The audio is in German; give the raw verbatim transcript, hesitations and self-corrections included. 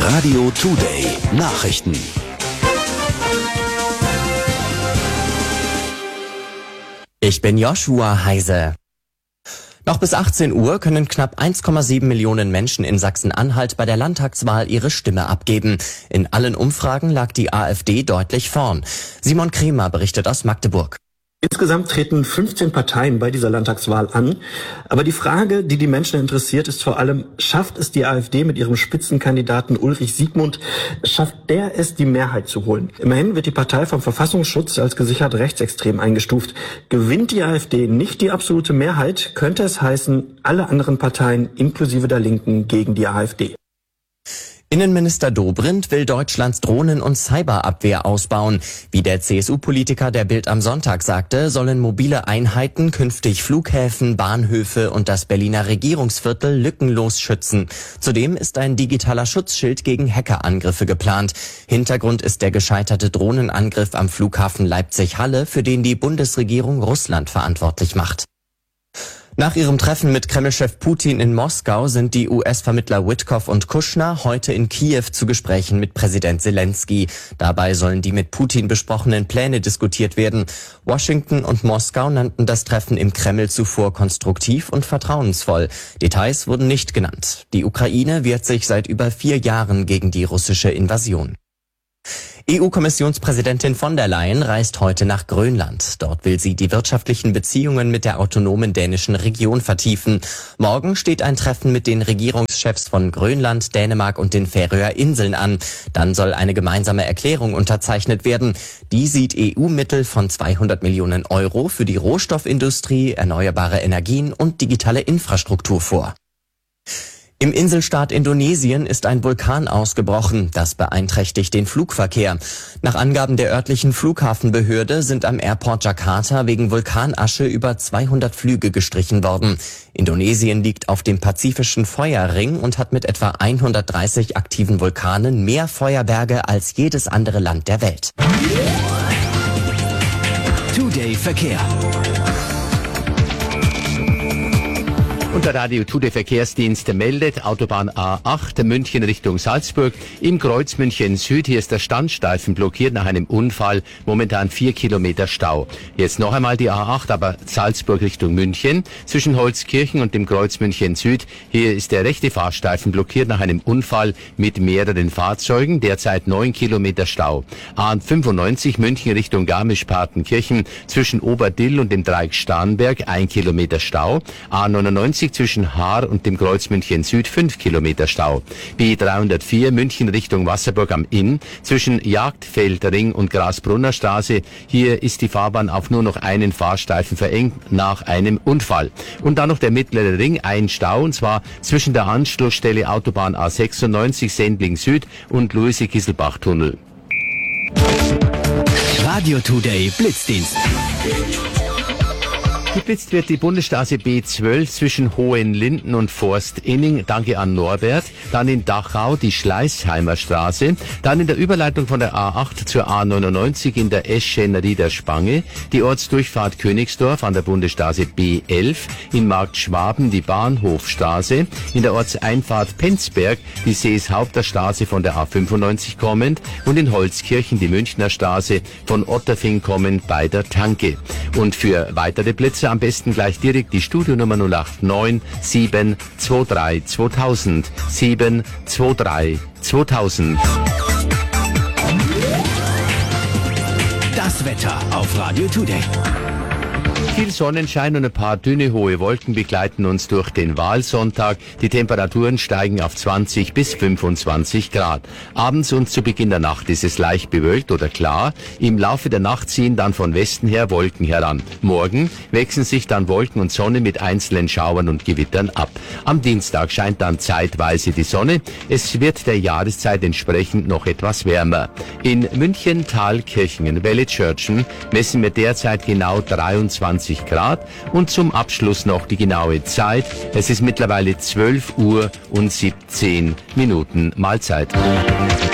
Radio Today Nachrichten. Ich bin Joshua Heise. Noch bis achtzehn Uhr können knapp eins Komma sieben Millionen Menschen in Sachsen-Anhalt bei der Landtagswahl ihre Stimme abgeben. In allen Umfragen lag die AfD deutlich vorn. Simon Kremer berichtet aus Magdeburg. Insgesamt treten fünfzehn Parteien bei dieser Landtagswahl an. Aber die Frage, die die Menschen interessiert, ist vor allem, schafft es die AfD mit ihrem Spitzenkandidaten Ulrich Siegmund, schafft der es, die Mehrheit zu holen? Immerhin wird die Partei vom Verfassungsschutz als gesichert rechtsextrem eingestuft. Gewinnt die AfD nicht die absolute Mehrheit, könnte es heißen, alle anderen Parteien inklusive der Linken gegen die AfD. Innenminister Dobrindt will Deutschlands Drohnen- und Cyberabwehr ausbauen. Wie der C S U-Politiker der Bild am Sonntag sagte, sollen mobile Einheiten künftig Flughäfen, Bahnhöfe und das Berliner Regierungsviertel lückenlos schützen. Zudem ist ein digitaler Schutzschild gegen Hackerangriffe geplant. Hintergrund ist der gescheiterte Drohnenangriff am Flughafen Leipzig-Halle, für den die Bundesregierung Russland verantwortlich macht. Nach ihrem Treffen mit Kremlchef Putin in Moskau sind die U S-Vermittler Witkoff und Kushner heute in Kiew zu Gesprächen mit Präsident Zelensky. Dabei sollen die mit Putin besprochenen Pläne diskutiert werden. Washington und Moskau nannten das Treffen im Kreml zuvor konstruktiv und vertrauensvoll. Details wurden nicht genannt. Die Ukraine wehrt sich seit über vier Jahren gegen die russische Invasion. E U-Kommissionspräsidentin von der Leyen reist heute nach Grönland. Dort will sie die wirtschaftlichen Beziehungen mit der autonomen dänischen Region vertiefen. Morgen steht ein Treffen mit den Regierungschefs von Grönland, Dänemark und den Färöer Inseln an. Dann soll eine gemeinsame Erklärung unterzeichnet werden. Die sieht E U-Mittel von zweihundert Millionen Euro für die Rohstoffindustrie, erneuerbare Energien und digitale Infrastruktur vor. Im Inselstaat Indonesien ist ein Vulkan ausgebrochen. Das beeinträchtigt den Flugverkehr. Nach Angaben der örtlichen Flughafenbehörde sind am Airport Jakarta wegen Vulkanasche über zweihundert Flüge gestrichen worden. Indonesien liegt auf dem pazifischen Feuerring und hat mit etwa hundertdreißig aktiven Vulkanen mehr Feuerberge als jedes andere Land der Welt. Today Verkehr. Und der Radio Today Verkehrsdienst meldet, Autobahn A acht, München Richtung Salzburg, im Kreuz München Süd, hier ist der Standstreifen blockiert nach einem Unfall, momentan vier Kilometer Stau. Jetzt noch einmal die A acht, aber Salzburg Richtung München, zwischen Holzkirchen und dem Kreuz München Süd, hier ist der rechte Fahrstreifen blockiert nach einem Unfall mit mehreren Fahrzeugen, derzeit neun Kilometer Stau. A fünfundneunzig, München Richtung Garmisch-Partenkirchen, zwischen Oberdill und dem Dreieck Starnberg, ein Kilometer Stau. A neunundneunzig, zwischen Haar und dem Kreuz München Süd, fünf Kilometer Stau. B dreihundertvier, München Richtung Wasserburg am Inn, zwischen Jagdfeldring und Grasbrunner Straße. Hier ist die Fahrbahn auf nur noch einen Fahrstreifen verengt nach einem Unfall. Und dann noch der mittlere Ring, ein Stau, und zwar zwischen der Anschlussstelle Autobahn A sechsundneunzig Sendling Süd und Luise-Kisselbach-Tunnel. Radio Today Blitzdienst. Geblitzt wird die Bundesstraße B zwölf zwischen Hohenlinden und Forstinning. Danke an Norbert. Dann in Dachau die Schleißheimer Straße. Dann in der Überleitung von der A acht zur A neunundneunzig in der Eschen-Rieder Spange. Die Ortsdurchfahrt Königsdorf an der Bundesstraße B elf. In Marktschwaben die Bahnhofstraße. In der Ortseinfahrt Penzberg die Seeshaupter Straße von der A fünfundneunzig kommend. Und in Holzkirchen die Münchner Straße von Otterfing kommend bei der Tanke. Und für weitere Plätze am besten gleich direkt die Studionummer null acht neun sieben zwei drei zweitausend sieben zwei drei zweitausend. Das Wetter auf Radio Today. Viel Sonnenschein und ein paar dünne, hohe Wolken begleiten uns durch den Wahlsonntag. Die Temperaturen steigen auf zwanzig bis fünfundzwanzig Grad. Abends und zu Beginn der Nacht ist es leicht bewölkt oder klar. Im Laufe der Nacht ziehen dann von Westen her Wolken heran. Morgen wechseln sich dann Wolken und Sonne mit einzelnen Schauern und Gewittern ab. Am Dienstag scheint dann zeitweise die Sonne. Es wird der Jahreszeit entsprechend noch etwas wärmer. In München, Thalkirchen, in Wellitzschörtchen messen wir derzeit genau dreiundzwanzig Grad und zum Abschluss noch die genaue Zeit. Es ist mittlerweile zwölf Uhr und siebzehn Minuten. Mahlzeit.